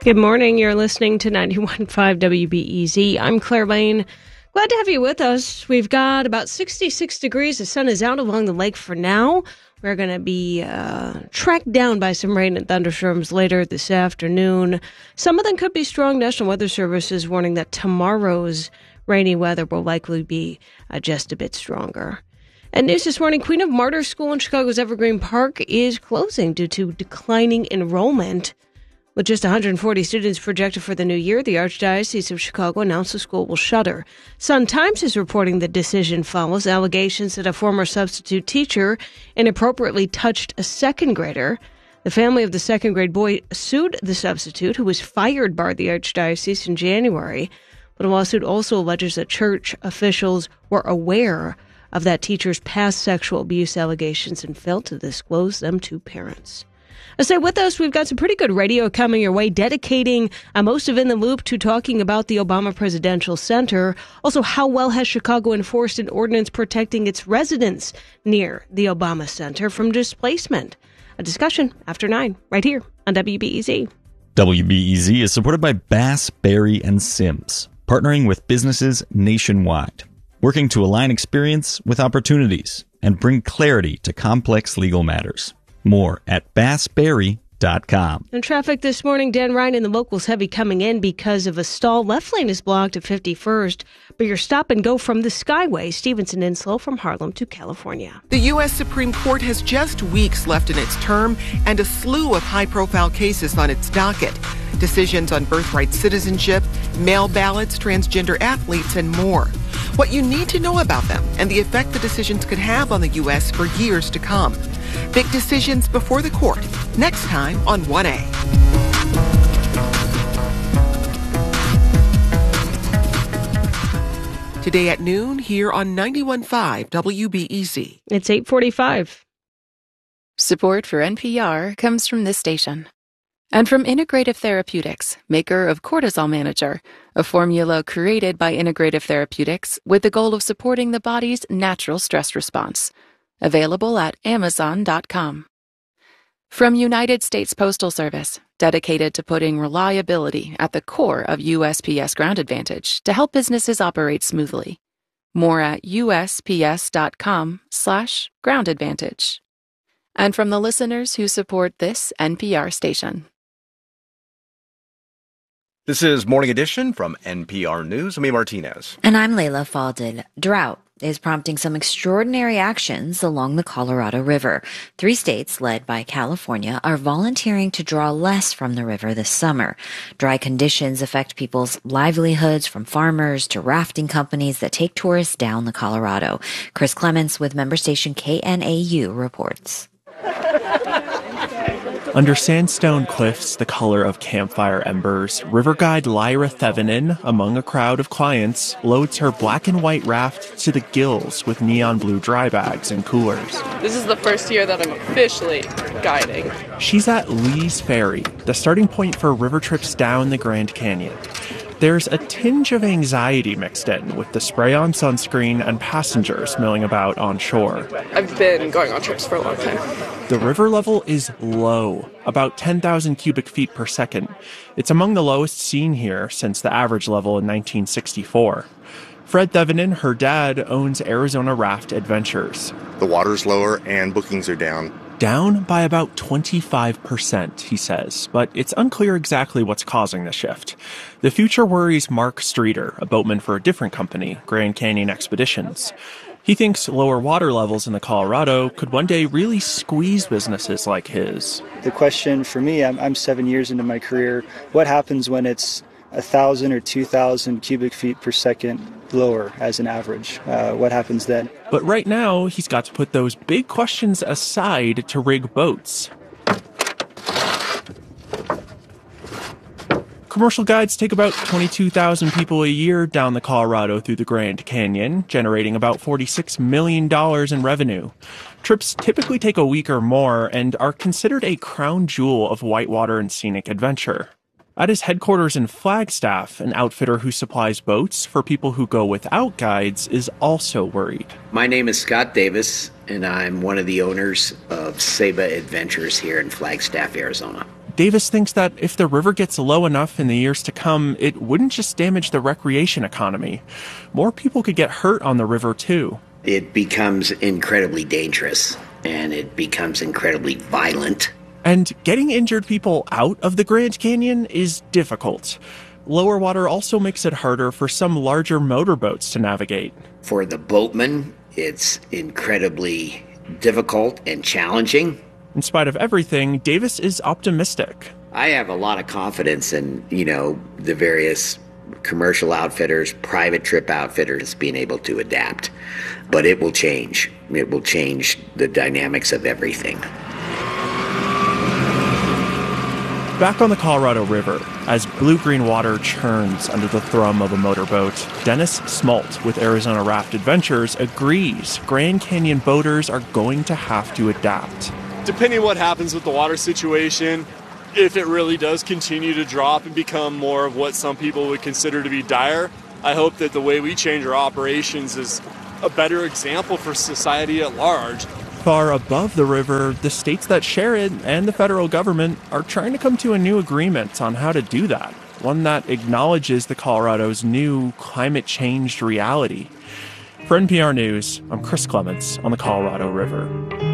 Good morning. You're listening to 91.5 WBEZ. I'm Claire Lane. Glad to have you with us. We've got about 66 degrees. The sun is out along the lake for now. We're going to be tracked down by some rain and thunderstorms later this afternoon. Some of them could be strong. National Weather Service is warning that tomorrow's rainy weather will likely be just a bit stronger. And news this morning, Queen of Martyrs School in Chicago's Evergreen Park is closing due to declining enrollment. With just 140 students projected for the new year, the Archdiocese of Chicago announced the school will shutter. Sun-Times is reporting the decision follows allegations that a former substitute teacher inappropriately touched a second grader. The family of the second grade boy sued the substitute, who was fired by the Archdiocese in January. But a lawsuit also alleges that church officials were aware of that teacher's past sexual abuse allegations and failed to disclose them to parents. Stay with us. We've got some pretty good radio coming your way, dedicating most of In the Loop to talking about the Obama Presidential Center. Also, how well has Chicago enforced an ordinance protecting its residents near the Obama Center from displacement? A discussion after 9, right here on WBEZ. WBEZ is supported by Bass, Berry & Sims, partnering with businesses nationwide, working to align experience with opportunities and bring clarity to complex legal matters. More at bassberry.com. In traffic this morning, Dan Ryan and the locals heavy coming in because of a stall. Left lane is blocked at 51st, but your stop and go from the Skyway. Stevenson and slow from Harlem to California. The U.S. Supreme Court has just weeks left in its term and a slew of high-profile cases on its docket. Decisions on birthright citizenship, mail ballots, transgender athletes, and more. What you need to know about them and the effect the decisions could have on the U.S. for years to come. Big decisions before the court, next time on 1A. Today at noon, here on 91.5 WBEZ. It's 8:45. Support for NPR comes from this station. And from Integrative Therapeutics, maker of Cortisol Manager, a formula created by Integrative Therapeutics with the goal of supporting the body's natural stress response. Available at Amazon.com. From United States Postal Service, dedicated to putting reliability at the core of USPS Ground Advantage to help businesses operate smoothly. More at USPS.com/Ground Advantage. And from the listeners who support this NPR station. This is Morning Edition from NPR News. I'm Martinez. And I'm Layla Faldin. Drought is prompting some extraordinary actions along the Colorado River. 3 states, led by California, are volunteering to draw less from the river this summer. Dry conditions affect people's livelihoods, from farmers to rafting companies that take tourists down the Colorado. Chris Clements with member station KNAU reports. Under sandstone cliffs the color of campfire embers, river guide Lyra Thevenin, among a crowd of clients, loads her black and white raft to the gills with neon blue dry bags and coolers. This is the first year that I'm officially guiding. She's at Lee's Ferry, the starting point for river trips down the Grand Canyon. There's a tinge of anxiety mixed in with the spray-on sunscreen and passengers milling about on shore. I've been going on trips for a long time. The river level is low, about 10,000 cubic feet per second. It's among the lowest seen here since the average level in 1964. Fred Thevenin, her dad, owns Arizona Raft Adventures. The water's lower and bookings are down. Down by about 25%, he says, but it's unclear exactly what's causing the shift. The future worries Mark Streeter, a boatman for a different company, Grand Canyon Expeditions. He thinks lower water levels in the Colorado could one day really squeeze businesses like his. The question for me, I'm 7 years into my career, what happens when it's 1,000 or 2,000 cubic feet per second lower as an average? What happens then? But right now, he's got to put those big questions aside to rig boats. Commercial guides take about 22,000 people a year down the Colorado through the Grand Canyon, generating about $46 million in revenue. Trips typically take a week or more and are considered a crown jewel of whitewater and scenic adventure. At his headquarters in Flagstaff, an outfitter who supplies boats for people who go without guides is also worried. My name is Scott Davis, and I'm one of the owners of Saba Adventures here in Flagstaff, Arizona. Davis thinks that if the river gets low enough in the years to come, it wouldn't just damage the recreation economy. More people could get hurt on the river, too. It becomes incredibly dangerous, and it becomes incredibly violent. And getting injured people out of the Grand Canyon is difficult. Lower water also makes it harder for some larger motorboats to navigate. For the boatman, it's incredibly difficult and challenging. In spite of everything, Davis is optimistic. I have a lot of confidence in, the various commercial outfitters, private trip outfitters being able to adapt. But it will change. It will change the dynamics of everything. Back on the Colorado River, as blue-green water churns under the thrum of a motorboat, Dennis Smalt with Arizona Raft Adventures agrees Grand Canyon boaters are going to have to adapt. Depending on what happens with the water situation, if it really does continue to drop and become more of what some people would consider to be dire, I hope that the way we change our operations is a better example for society at large. Far above the river, the states that share it and the federal government are trying to come to a new agreement on how to do that, one that acknowledges the Colorado's new climate-changed reality. For NPR News, I'm Chris Clements on the Colorado River.